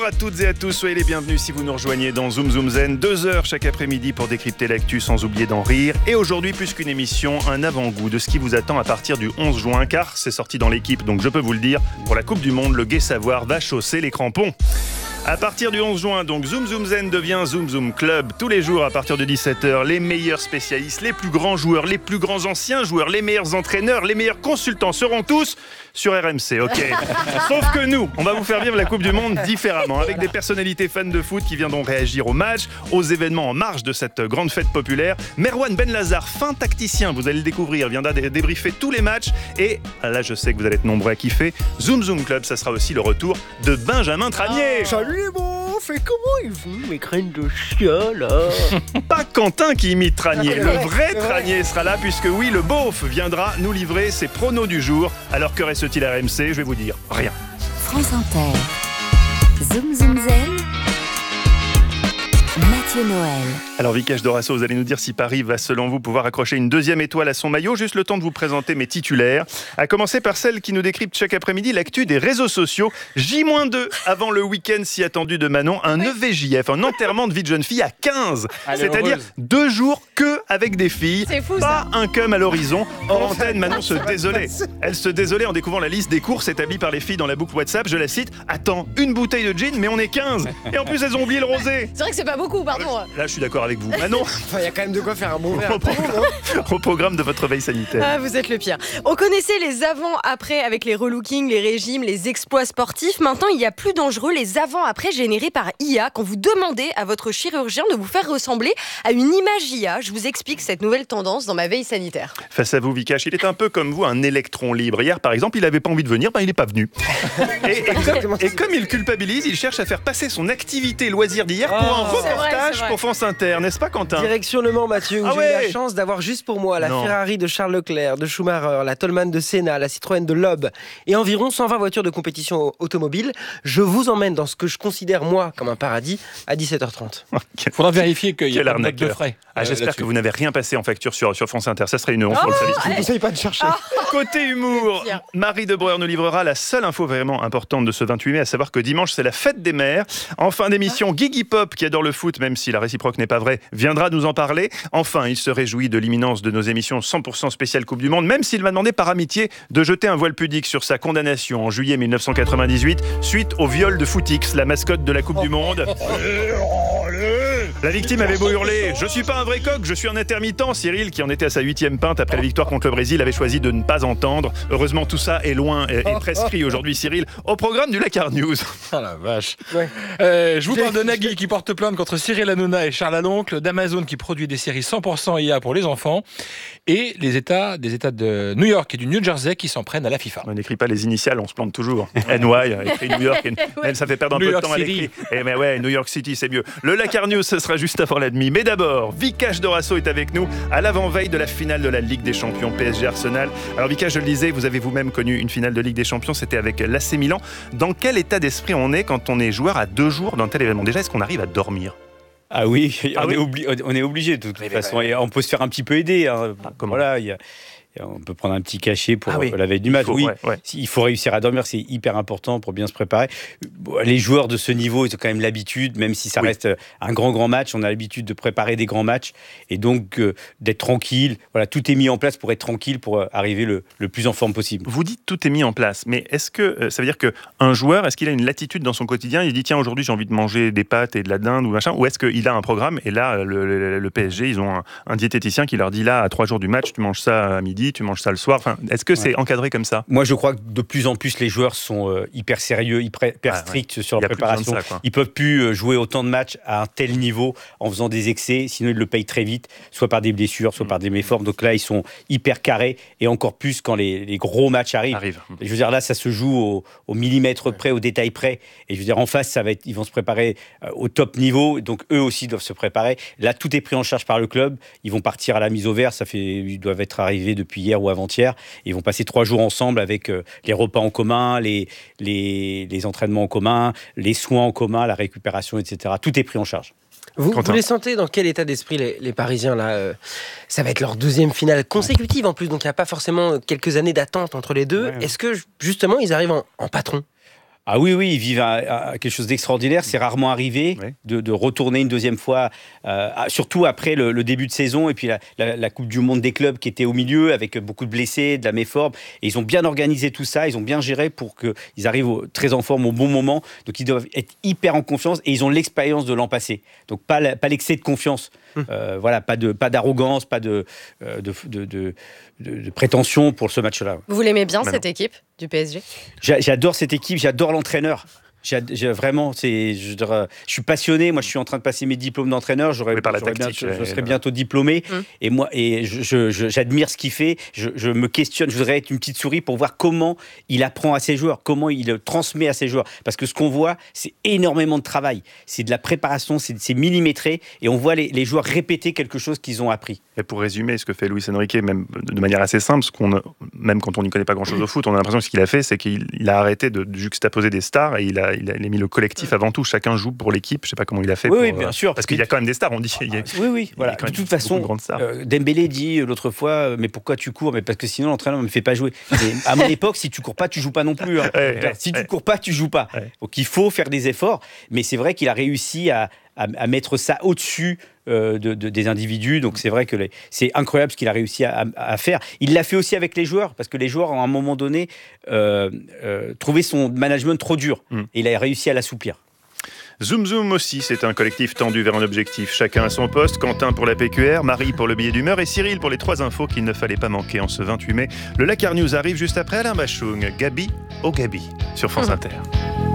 Bonjour à toutes et à tous, soyez les bienvenus si vous nous rejoignez dans Zoom Zoom Zen, 2 heures chaque après-midi pour décrypter l'actu sans oublier d'en rire. Et aujourd'hui, plus qu'une émission, un avant-goût de ce qui vous attend à partir du 11 juin, car c'est sorti dans l'équipe, donc je peux vous le dire, pour la Coupe du Monde, le Gai Savoir va chausser les crampons. À partir du 11 juin, donc Zoom Zoom Zen devient Zoom Zoom Club. Tous les jours à partir de 17h, les meilleurs spécialistes, les plus grands joueurs, les plus grands anciens joueurs, les meilleurs entraîneurs, les meilleurs consultants seront tous sur RMC, ok. Sauf que nous, on va vous faire vivre la Coupe du Monde différemment, avec des personnalités fans de foot qui viendront réagir aux matchs, aux événements en marge de cette grande fête populaire. Merwan Benlazar, fin tacticien, vous allez le découvrir, viendra débriefer tous les matchs. Et là, je sais que vous allez être nombreux à kiffer. Zoom Zoom Club, ça sera aussi le retour de Benjamin Tranier. Salut les beaufs, et comment ils vont mes graines de chia là? Pas Quentin qui imite Tranier, le vrai Tranier sera là puisque oui, le beauf viendra nous livrer ses pronos du jour. Alors que reste-t-il à RMC? Je vais vous dire, rien. France Inter, Zoom Zoom Zen, Mathieu Noël. Alors Vikash Dorasso, vous allez nous dire si Paris va selon vous pouvoir accrocher une deuxième étoile à son maillot. Juste le temps de vous présenter mes titulaires. À commencer par celle qui nous décrypte chaque après-midi l'actu des réseaux sociaux. J-2 avant le week-end si attendu de Manon. Un EVJF, un enterrement de vie de jeune fille à 15. C'est-à-dire 2 jours que avec des filles. C'est fou, pas ça. un cum à l'horizon. Hors antenne, Manon se désolait. Elle se désolait en découvrant la liste des courses établies par les filles dans la boucle WhatsApp. Je la cite. Attends, une bouteille de gin, mais on est 15. Et en plus, elles ont oublié le rosé. C'est vrai que c'est pas beaucoup, pardon. Là, je suis d'accord avec vous. Manon, Enfin, il y a quand même de quoi faire un bon verre. au programme de votre veille sanitaire. Ah, vous êtes le pire. On connaissait les avant-après avec les relookings, les régimes, les exploits sportifs. Maintenant, il y a plus dangereux, les avant-après générés par IA. Quand vous demandez à votre chirurgien de vous faire ressembler à une image IA, je vous explique cette nouvelle tendance dans ma veille sanitaire. Face à vous, Vikash, il est un peu comme vous, un électron libre. Hier, par exemple, il n'avait pas envie de venir, il n'est pas venu. Et comme il culpabilise, il cherche à faire passer son activité loisir d'hier pour un c'est vrai, reportage c'est vrai. pour France Inter, n'est-ce pas, Quentin? Direction Le Mans, Mathieu, où Ah j'ai eu ouais. la chance d'avoir juste pour moi la Non. Ferrari de Charles Leclerc, de Schumacher, la Toleman de Senna, la Citroën de Loeb et environ 120 voitures de compétition automobile. Je vous emmène dans ce que je considère, moi, comme un paradis à 17h30. Il faudra vérifier qu'il y a Quel pas de note de arnaqueur. frais. J'espère là-dessus. que vous n'avez rien passé en facture sur France Inter. Ça serait une honte pour le service. Je ne conseille pas de chercher. Côté humour, Bien. Marie Debreur nous livrera la seule info vraiment importante de ce 28 mai, à savoir que dimanche, c'est la fête des mères. En fin d'émission, Guigui Pop, qui adore le foot, même si la réciproque n'est pas vraie, viendra nous en parler. Enfin, il se réjouit de l'imminence de nos émissions 100% spéciales Coupe du Monde, même s'il m'a demandé par amitié de jeter un voile pudique sur sa condamnation en juillet 1998, suite au viol de Footix, la mascotte de la Coupe du Monde. La victime avait beau hurler « Je suis pas un vrai coq, je suis un intermittent », Cyril, qui en était à sa 8e pinte après la victoire contre le Brésil, avait choisi de ne pas entendre. Heureusement, tout ça est loin et prescrit aujourd'hui, Cyril, au programme du Lakar News. Ah la vache. Ouais. Je vous parle de Nagui qui porte plainte contre Cyril Hanouna et Charles Aloncle, d'Amazon qui produit des séries 100% IA pour les enfants, et des États de New York et du New Jersey qui s'en prennent à la FIFA. On n'écrit pas les initiales, on se plante toujours. NY, écrit New York, même ça fait perdre un New peu de York temps à City. l'écrit. Mais ouais, New York City, c'est mieux. Le Lakar News, ce sera juste avant la demi. Mais d'abord, Vikash Dorasso est avec nous à l'avant-veille de la finale de la Ligue des Champions PSG Arsenal. Alors Vikash, je le disais, vous avez vous-même connu une finale de Ligue des Champions, c'était avec l'AC Milan. Dans quel état d'esprit on est quand on est joueur à 2 jours d'un tel événement? Déjà, est-ce qu'on arrive à dormir? Ah oui, Ah oui. on est obligé de toute Mais façon. ouais. Et on peut se faire un petit peu aider. Hein. comment? Voilà, on peut prendre un petit cachet pour Ah oui. la veille du match. Il faut, Oui, ouais. il faut réussir à dormir, c'est hyper important pour bien se préparer. Bon, les joueurs de ce niveau, ils ont quand même l'habitude, même si ça Oui. reste un grand match, on a l'habitude de préparer des grands matchs et donc d'être tranquille. Voilà, tout est mis en place pour être tranquille, pour arriver le plus en forme possible. Vous dites tout est mis en place, mais est-ce que ça veut dire qu'un joueur, est-ce qu'il a une latitude dans son quotidien? Il dit tiens, aujourd'hui j'ai envie de manger des pâtes et de la dinde ou machin, ou est-ce qu'il a un programme et là le PSG, ils ont un diététicien qui leur dit là à 3 jours du match, tu manges ça à midi, tu manges ça le soir. Enfin, est-ce que c'est encadré comme ça? Moi, je crois que de plus en plus, les joueurs sont hyper sérieux, hyper stricts sur Il y leur a plus besoin de préparation. ça, quoi. Ils peuvent plus jouer autant de matchs à un tel niveau en faisant des excès, sinon ils le payent très vite, soit par des blessures, soit par des méformes. Donc là, ils sont hyper carrés, et encore plus quand les gros matchs arrivent. Je veux dire, là, ça se joue au millimètre près, au détail près. Et je veux dire, en face, ils vont se préparer au top niveau, donc eux aussi doivent se préparer. Là, tout est pris en charge par le club. Ils vont partir à la mise au vert, ils doivent être arrivés depuis hier ou avant-hier. Ils vont passer 3 jours ensemble avec les repas en commun, les entraînements en commun, les soins en commun, la récupération, etc. Tout est pris en charge. Vous les sentez dans quel état d'esprit les Parisiens là ça va être leur 2e finale consécutive en plus, donc il n'y a pas forcément quelques années d'attente entre les deux. Ouais. Est-ce que justement ils arrivent en patron? Ah oui, ils vivent quelque chose d'extraordinaire. C'est rarement arrivé de retourner une deuxième fois, surtout après le début de saison et puis la Coupe du Monde des clubs qui était au milieu avec beaucoup de blessés, de la méforme. Et ils ont bien organisé tout ça, ils ont bien géré pour qu'ils arrivent très en forme au bon moment. Donc ils doivent être hyper en confiance et ils ont l'expérience de l'an passé. Donc pas l'excès de confiance. Pas d'arrogance, pas de prétention pour ce match-là. Vous l'aimez bien, cette équipe du PSG ? J'adore cette équipe, j'adore l'entraîneur. Vraiment, je suis passionné. Moi, je suis en train de passer mes diplômes d'entraîneur. Je serai bientôt diplômé. Et j'admire ce qu'il fait. Je me questionne. Je voudrais être une petite souris pour voir comment il apprend à ses joueurs, comment il le transmet à ses joueurs. Parce que ce qu'on voit, c'est énormément de travail. C'est de la préparation, c'est millimétré. Et on voit les joueurs répéter quelque chose qu'ils ont appris. Et pour résumer ce que fait Luis Enrique, même de manière assez simple, même quand on n'y connaît pas grand-chose au foot, on a l'impression que ce qu'il a fait, c'est qu'il a arrêté de juxtaposer des stars et il a mis le collectif avant tout. Chacun joue pour l'équipe. Je ne sais pas comment il a fait. Oui, bien sûr. Parce qu'il y a quand même des stars, on dit. Voilà. De toute façon, Dembélé dit l'autre fois, mais pourquoi tu cours ? Mais parce que sinon l'entraîneur ne me fait pas jouer. Et à mon époque, si tu cours pas, tu joues pas non plus. Si tu cours pas, tu joues pas. Donc il faut faire des efforts. Mais c'est vrai qu'il a réussi à mettre ça au-dessus des individus. Donc c'est vrai que c'est incroyable ce qu'il a réussi à faire. Il l'a fait aussi avec les joueurs, parce que les joueurs, à un moment donné, trouvaient son management trop dur. Et il a réussi à l'assouplir. Zoom Zoom aussi, c'est un collectif tendu vers un objectif. Chacun à son poste, Quentin pour la PQR, Marie pour le billet d'humeur et Cyril pour les 3 infos qu'il ne fallait pas manquer en ce 28 mai. Le Lakar News arrive juste après Alain Bachung. Gabi au Gabi sur France Inter.